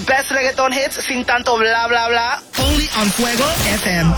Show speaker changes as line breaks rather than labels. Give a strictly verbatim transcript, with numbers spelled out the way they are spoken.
best reggaeton hits sin tanto bla bla bla. Only on Fuego F M.